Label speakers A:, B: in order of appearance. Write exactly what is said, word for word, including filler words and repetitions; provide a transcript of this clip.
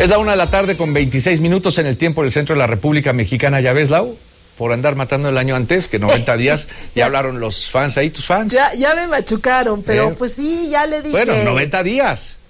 A: Es la una de la tarde con veintiséis minutos en el tiempo del centro de la República Mexicana. ¿Ya ves, Lau? Por andar matando el año antes, que noventa días, ya hablaron los fans ahí, tus fans.
B: Ya, ya me machucaron, pero
A: ¿Eh?
B: pues sí, ya le dije.
A: Bueno, noventa días.